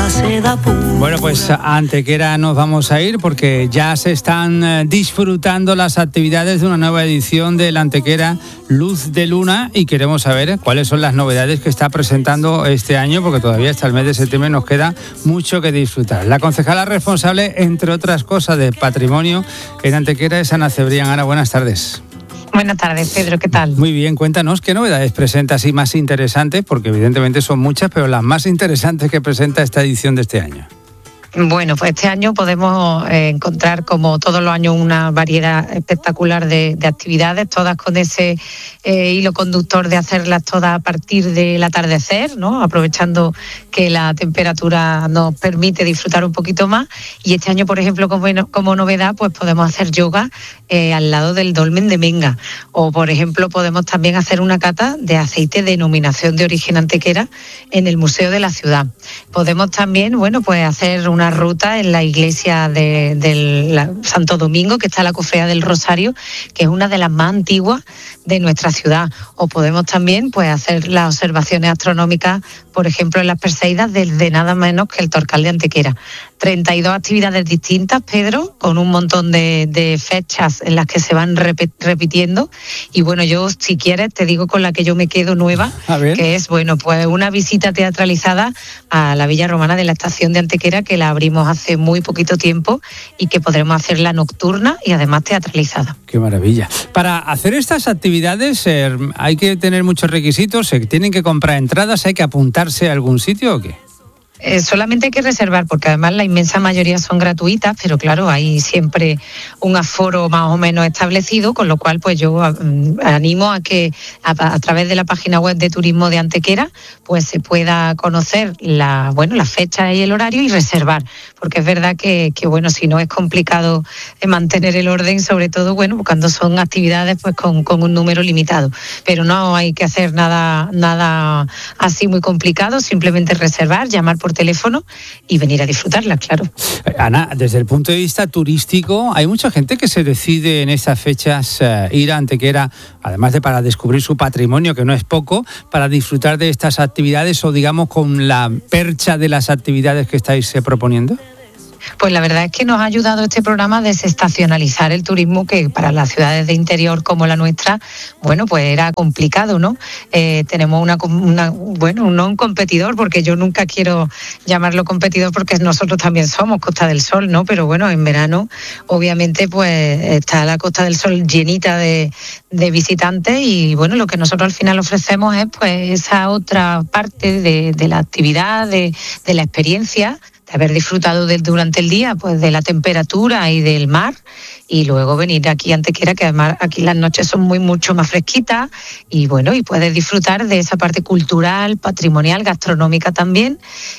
seda pura. Bueno, pues a Antequera nos vamos a ir porque ya se están disfrutando las actividades de una nueva edición de la Antequera Luz de Luna y queremos saber cuáles son las novedades que está presentando este año, porque todavía hasta el mes de septiembre nos queda mucho que disfrutar. La concejala responsable, entre otras cosas, de patrimonio en Antequera es Ana Cebrián. Ana, buenas tardes. Buenas tardes, Pedro, ¿qué tal? Muy bien, cuéntanos qué novedades presenta así más interesantes, porque evidentemente son muchas, pero las más interesantes que presenta esta edición de este año. Bueno, pues este año podemos encontrar, como todos los años, una variedad espectacular de actividades, todas con ese hilo conductor de hacerlas todas a partir del atardecer, ¿no? Aprovechando que la temperatura nos permite disfrutar un poquito más. Y este año, por ejemplo, como novedad, pues podemos hacer yoga al lado del dolmen de Menga. O, por ejemplo, podemos también hacer una cata de aceite de denominación de origen Antequera en el Museo de la Ciudad. Podemos también, bueno, pues hacer una ruta en la iglesia del Santo Domingo, que está la Cofradía del Rosario, que es una de las más antiguas de nuestra ciudad. O podemos también pues hacer las observaciones astronómicas, por ejemplo, en las Perseidas, desde nada menos que el Torcal de Antequera. 32 actividades distintas, Pedro, con un montón de fechas en las que se van repitiendo. Y bueno, yo, si quieres, te digo con la que yo me quedo nueva, que es, bueno, pues una visita teatralizada a la Villa Romana de la Estación de Antequera, que la abrimos hace muy poquito tiempo y que podremos hacerla nocturna y además teatralizada. ¡Qué maravilla! Para hacer estas actividades hay que tener muchos requisitos, se tienen que comprar entradas, hay que apuntarse a algún sitio ¿o qué? Solamente hay que reservar, porque además la inmensa mayoría son gratuitas, pero claro, hay siempre un aforo más o menos establecido, con lo cual pues yo animo a que a través de la página web de Turismo de Antequera pues se pueda conocer la fecha y el horario y reservar, porque es verdad que bueno, si no es complicado mantener el orden, sobre todo bueno, cuando son actividades pues con un número limitado, pero no hay que hacer nada así muy complicado, simplemente reservar, llamar por teléfono y venir a disfrutarla, claro. Ana, desde el punto de vista turístico, hay mucha gente que se decide en estas fechas ir a Antequera, además de para descubrir su patrimonio, que no es poco, para disfrutar de estas actividades o digamos con la percha de las actividades que estáis proponiendo. Pues la verdad es que nos ha ayudado este programa a desestacionalizar el turismo, que para las ciudades de interior como la nuestra, bueno, pues era complicado, ¿no? Tenemos un competidor, porque yo nunca quiero llamarlo competidor porque nosotros también somos Costa del Sol, ¿no? Pero bueno, en verano obviamente pues está la Costa del Sol llenita de visitantes y bueno, lo que nosotros al final ofrecemos es pues esa otra parte de la actividad, de la experiencia, de haber disfrutado durante el día pues de la temperatura y del mar, y luego venir aquí a Antequera, que además aquí las noches son mucho más fresquitas y bueno, y puedes disfrutar de esa parte cultural, patrimonial, gastronómica también,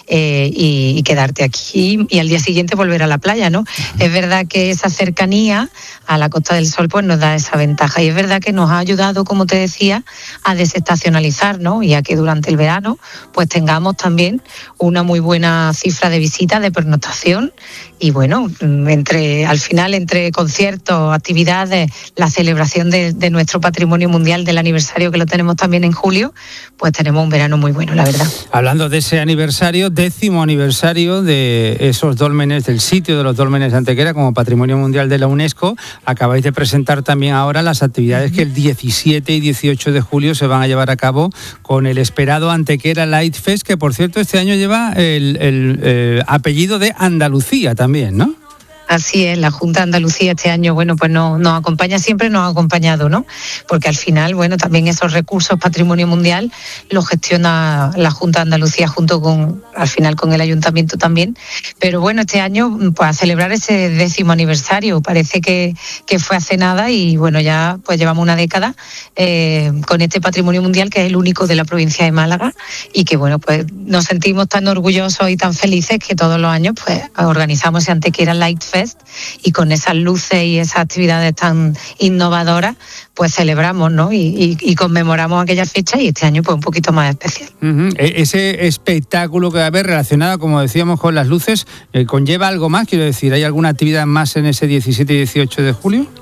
y quedarte aquí y al día siguiente volver a la playa, ¿no? Es verdad que esa cercanía a la Costa del Sol pues nos da esa ventaja, y es verdad que nos ha ayudado, como te decía, a desestacionalizar, ¿no? Y a que durante el verano pues tengamos también una muy buena cifra de visitas, de pernoctación, y bueno, al final entre conciertos, actividades, la celebración de nuestro patrimonio mundial, del aniversario que lo tenemos también en julio, pues tenemos un verano muy bueno, la verdad. Hablando de ese aniversario, 10º aniversario de esos dólmenes, del sitio de los dólmenes de Antequera como Patrimonio Mundial de la UNESCO, acabáis de presentar también ahora las actividades que el 17 y 18 de julio se van a llevar a cabo con el esperado Antequera Light Fest, que por cierto este año lleva el apellido de Andalucía también, ¿no? Así es, la Junta de Andalucía este año, bueno, pues nos acompaña, siempre nos ha acompañado, ¿no? Porque al final, bueno, también esos recursos patrimonio mundial los gestiona la Junta de Andalucía junto con el Ayuntamiento también. Pero bueno, este año, pues a celebrar ese 10º aniversario, parece que fue hace nada y bueno, ya pues llevamos una década con este patrimonio mundial, que es el único de la provincia de Málaga, y que bueno, pues nos sentimos tan orgullosos y tan felices que todos los años pues organizamos ese Antequera Light Fest, y con esas luces y esas actividades tan innovadoras pues celebramos, ¿no? Y conmemoramos aquella fecha, y este año pues un poquito más especial. Ese espectáculo que va a haber relacionado, como decíamos, con las luces, ¿conlleva algo más? Quiero decir, ¿hay alguna actividad más en ese 17 y 18 de julio?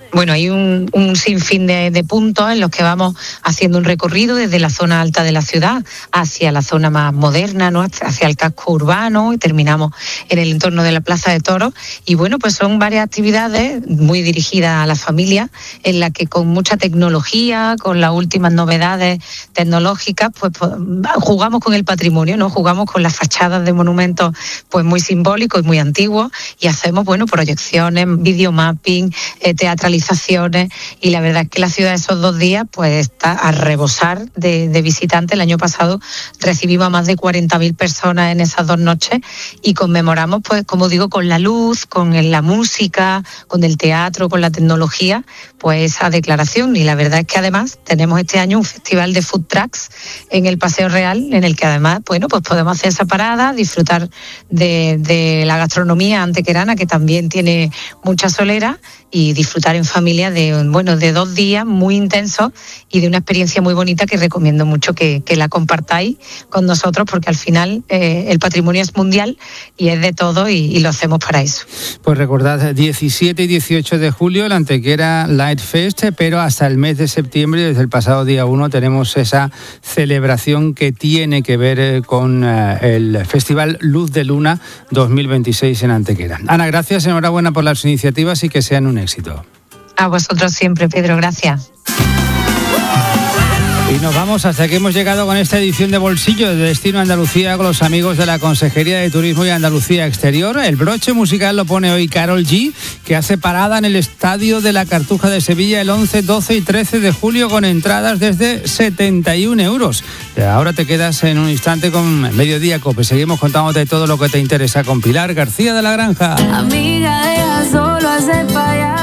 Bueno, hay un sinfín de puntos en los que vamos haciendo un recorrido desde la zona alta de la ciudad hacia la zona más moderna, ¿no? Hacia el casco urbano, y terminamos en el entorno de la Plaza de Toros. Y bueno, pues son varias actividades muy dirigidas a la familia, en la que con mucha tecnología, con las últimas novedades tecnológicas, pues jugamos con el patrimonio, ¿no? Jugamos con las fachadas de monumentos pues muy simbólicos y muy antiguos, y hacemos, bueno, proyecciones, videomapping, teatralizaciones, y la verdad es que la ciudad esos 2 días pues está a rebosar de visitantes. El año pasado recibimos a más de 40.000 personas en esas 2 noches, y conmemoramos, pues como digo, con la luz, con la música, con el teatro, con la tecnología, pues esa declaración. Y la verdad es que además tenemos este año un festival de food trucks en el Paseo Real, en el que además, bueno, pues podemos hacer esa parada, disfrutar de la gastronomía antequerana, que también tiene mucha solera, y disfrutar en familia de 2 días muy intensos y de una experiencia muy bonita que recomiendo mucho que la compartáis con nosotros, porque al final el patrimonio es mundial y es de todo, y lo hacemos para eso. Pues recordad, 17 y 18 de julio la Antequera Light Fest, pero hasta el mes de septiembre, desde el pasado día 1, tenemos esa celebración que tiene que ver con el Festival Luz de Luna 2026 en Antequera. Ana, gracias, enhorabuena por las iniciativas y que sean un éxito. A vosotros siempre, Pedro, gracias. Y nos vamos hasta que hemos llegado con esta edición de Bolsillo de Destino Andalucía con los amigos de la Consejería de Turismo y Andalucía Exterior. El broche musical lo pone hoy Karol G, que hace parada en el Estadio de la Cartuja de Sevilla el 11, 12 y 13 de julio con entradas desde 71 euros. Ahora te quedas en un instante con Mediodía Cope. Seguimos contándote todo lo que te interesa con Pilar García de la Granja. Amiga, deja solo a ese payaso.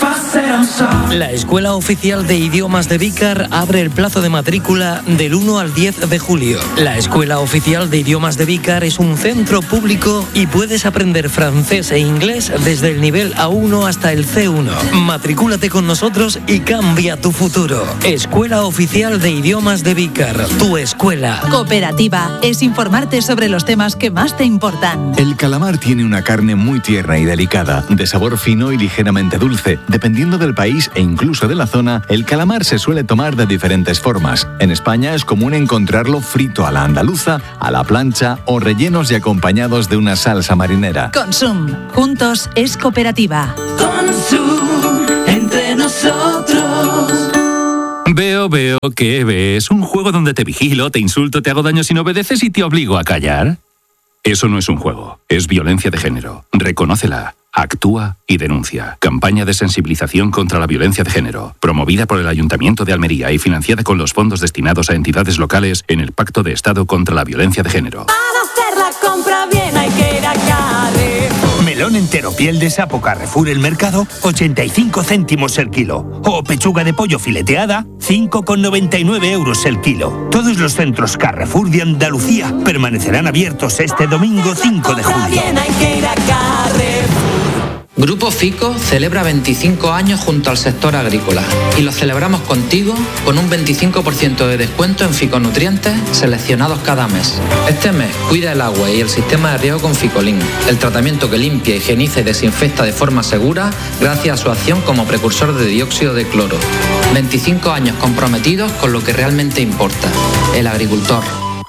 La Escuela Oficial de Idiomas de Vícar abre el plazo de matrícula del 1 al 10 de julio. La Escuela Oficial de Idiomas de Vícar es un centro público y puedes aprender francés e inglés desde el nivel A1 hasta el C1. Matricúlate con nosotros y cambia tu futuro. Escuela Oficial de Idiomas de Vícar, tu escuela. Cooperativa es informarte sobre los temas que más te importan. El calamar tiene una carne muy tierna y delicada, de sabor fino y ligeramente dulce. Dependiendo del país e incluso de la zona, el calamar se suele tomar de diferentes formas. En España es común encontrarlo frito a la andaluza, a la plancha o rellenos y acompañados de una salsa marinera. Consum. Juntos es cooperativa. Consum, entre nosotros. Veo, ¿qué ves? ¿Un juego donde te vigilo, te insulto, te hago daño si no obedeces y te obligo a callar? Eso no es un juego, es violencia de género. Reconócela, actúa y denuncia. Campaña de sensibilización contra la violencia de género, promovida por el Ayuntamiento de Almería y financiada con los fondos destinados a entidades locales en el Pacto de Estado contra la Violencia de Género. Para hacer la compra bien hay que ir a Carrefour. Melón entero piel de sapo Carrefour El Mercado, 85 céntimos el kilo. O pechuga de pollo fileteada, 5,99 euros el kilo. Todos los centros Carrefour de Andalucía permanecerán abiertos este domingo 5 de julio. Bien hay que ir a Carrefour. Grupo Fico celebra 25 años junto al sector agrícola y lo celebramos contigo con un 25% de descuento en ficonutrientes seleccionados cada mes. Este mes cuida el agua y el sistema de riego con Ficolín, el tratamiento que limpia, higieniza y desinfecta de forma segura gracias a su acción como precursor de dióxido de cloro. 25 años comprometidos con lo que realmente importa, el agricultor.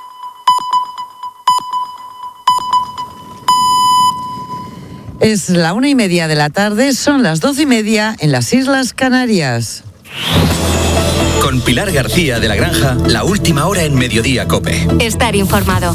Es la 1:30 de la tarde, son las 12:30 en las Islas Canarias. Con Pilar García de la Granja, la última hora en Mediodía Cope. Estar informado.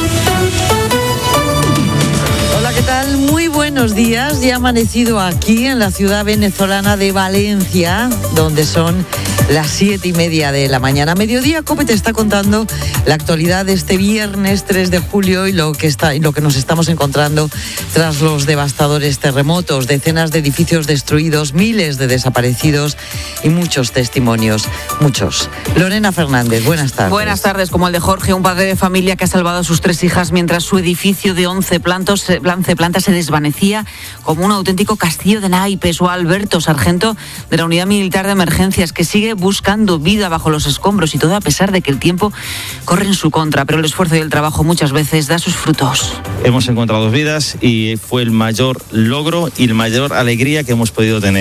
Hola, ¿qué tal? Muy buenos días. Ya ha amanecido aquí en la ciudad venezolana de Valencia, donde son las 7:30 de la mañana. Mediodía Cope te está contando la actualidad de este viernes 3 de julio y lo que nos estamos encontrando tras los devastadores terremotos, decenas de edificios destruidos, miles de desaparecidos y muchos testimonios, muchos. Lorena Fernández, buenas tardes. Buenas tardes. Como el de Jorge, un padre de familia que ha salvado a sus 3 hijas mientras su edificio de 11 plantas se desvanecía como un auténtico castillo de naipes, o Alberto, sargento de la Unidad Militar de Emergencias, que sigue buscando vida bajo los escombros, y todo a pesar de que el tiempo corre en su contra, pero el esfuerzo y el trabajo muchas veces da sus frutos. Hemos encontrado 2 vidas y fue el mayor logro y la mayor alegría que hemos podido tener.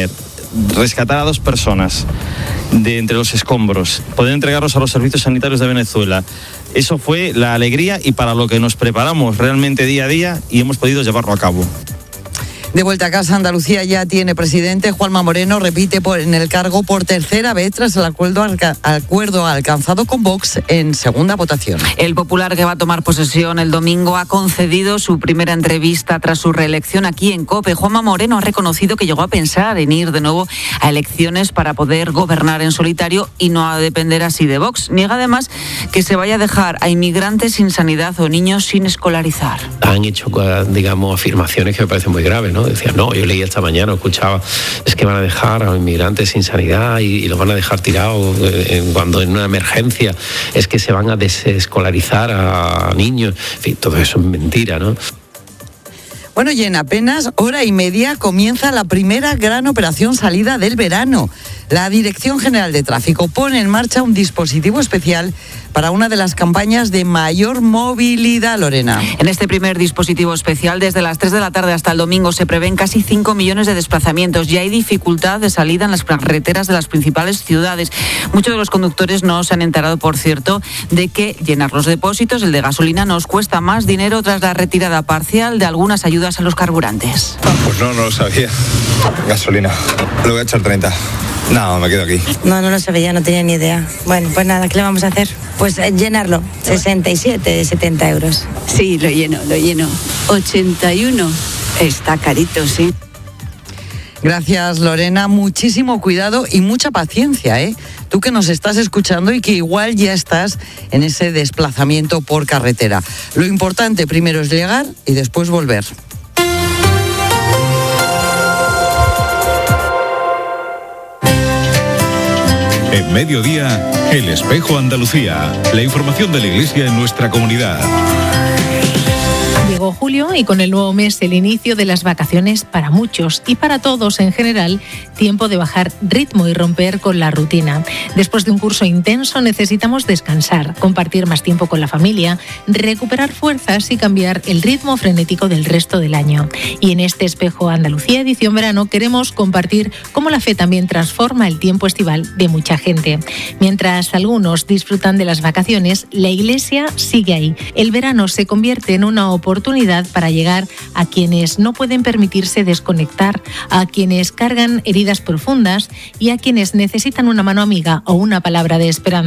rescatar a 2 personas de entre los escombros, poder entregarlos a los servicios sanitarios de Venezuela. Eso fue la alegría y para lo que nos preparamos realmente día a día y hemos podido llevarlo a cabo. De vuelta a casa, Andalucía ya tiene presidente. Juanma Moreno repite en el cargo por tercera vez tras el acuerdo alcanzado con Vox en segunda votación. El popular, que va a tomar posesión el domingo, ha concedido su primera entrevista tras su reelección aquí en COPE. Juanma Moreno ha reconocido que llegó a pensar en ir de nuevo a elecciones para poder gobernar en solitario y no a depender así de Vox. Niega además que se vaya a dejar a inmigrantes sin sanidad o niños sin escolarizar. Han hecho, digamos, afirmaciones que me parecen muy graves, ¿no? Decían, no, yo leí esta mañana, escuchaba, es que van a dejar a los inmigrantes sin sanidad y los van a dejar tirados cuando en una emergencia es que se van a desescolarizar a niños. En fin, todo eso es mentira, ¿no? Bueno, y en apenas hora y media comienza la primera gran operación salida del verano. La Dirección General de Tráfico pone en marcha un dispositivo especial para una de las campañas de mayor movilidad, Lorena. En este primer dispositivo especial, desde las 3 de la tarde hasta el domingo, se prevén casi 5 millones de desplazamientos. Ya hay dificultad de salida en las carreteras de las principales ciudades. Muchos de los conductores no se han enterado, por cierto, de que llenar los depósitos, el de gasolina, nos cuesta más dinero tras la retirada parcial de algunas ayudas a los carburantes. Pues no lo sabía. Gasolina. Le voy a echar 30. No, me quedo aquí. No lo sabía, no tenía ni idea. Bueno, pues nada, ¿qué le vamos a hacer? Pues llenarlo, 67, 70 euros. Sí, lo lleno. 81. Está carito, sí. Gracias, Lorena. Muchísimo cuidado y mucha paciencia, ¿eh? Tú que nos estás escuchando y que igual ya estás en ese desplazamiento por carretera. Lo importante primero es llegar y después volver. En Mediodía, El Espejo Andalucía. La información de la Iglesia en nuestra comunidad. Llegó julio y con el nuevo mes el inicio de las vacaciones para muchos y para todos en general, tiempo de bajar ritmo y romper con la rutina. Después de un curso intenso necesitamos descansar, compartir más tiempo con la familia, recuperar fuerzas y cambiar el ritmo frenético del resto del año. Y en este Espejo Andalucía edición verano queremos compartir cómo la fe también transforma el tiempo estival de mucha gente. Mientras algunos disfrutan de las vacaciones, la Iglesia sigue ahí. El verano se convierte en una oportunidad para llegar a quienes no pueden permitirse desconectar, a quienes cargan heridas profundas y a quienes necesitan una mano amiga o una palabra de esperanza.